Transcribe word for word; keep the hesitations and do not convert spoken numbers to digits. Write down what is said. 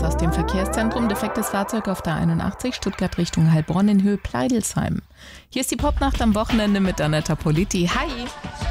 aus dem Verkehrszentrum. Defektes Fahrzeug auf der einundachtzig, Stuttgart Richtung Heilbronn in Höhe Pleidelsheim. Hier ist die Popnacht am Wochenende mit Anetta Politi. Hi!